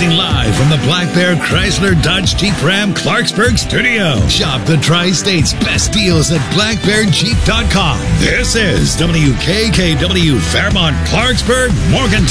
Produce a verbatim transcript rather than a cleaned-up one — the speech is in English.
Broadcasting live from the Black Bear Chrysler Dodge Jeep Ram Clarksburg studio. Shop the Tri-State's best deals at black bear jeep dot com. This is W K K W Fairmont, Clarksburg, Morgantown.